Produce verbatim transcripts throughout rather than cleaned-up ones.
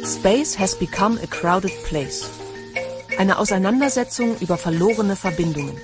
Space has become a crowded place. Eine Auseinandersetzung über verlorene Verbindungen.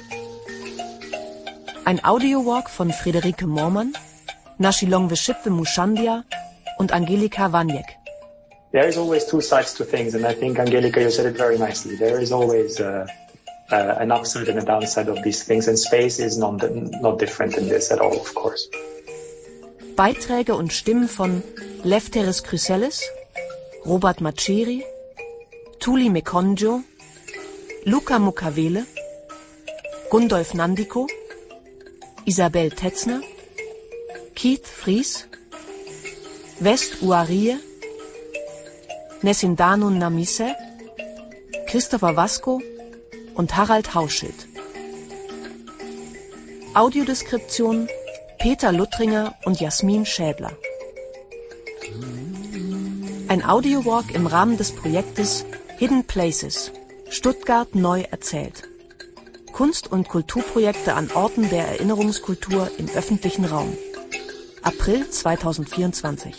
Ein Audiowalk von Friederike Moormann, Nashilongwe Mushandia und Angelika Waniek. There is always two sides to things, and I think, Angelika, you said it very nicely. There is always uh, uh, an upside and a downside of these things, and space is not, not different in this at all, of course. Beiträge und Stimmen von Lefteris Chryselis, Robert Macheri, Thuli Mekonjo, Luca Mukavele, Gundolf Nandiko, Isabel Tetzner, Keith Fries, West Uarie, Nesindanu Namise, Christopher Vasco und Harald Hauschild. Audiodeskription Peter Luttringer und Jasmin Schädler. Ein Audiowalk im Rahmen des Projektes Hidden Places, Stuttgart neu erzählt. Kunst- und Kulturprojekte an Orten der Erinnerungskultur im öffentlichen Raum. April zweitausendvierundzwanzig.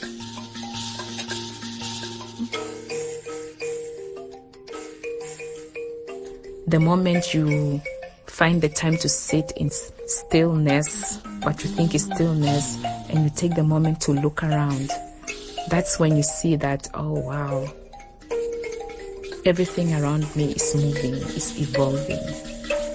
The moment you find the time to sit in stillness, what you think is stillness, and you take the moment to look around, that's when you see that, oh wow, everything around me is moving, is evolving.